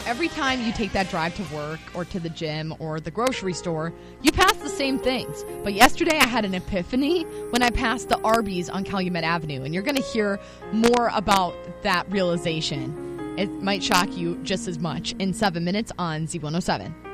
Every time you take that drive to work or to the gym or the grocery store, you pass the same things. But yesterday I had an epiphany when I passed the Arby's on Calumet Avenue, and you're going to hear more about that realization. It might shock you just as much in 7 minutes on Z107.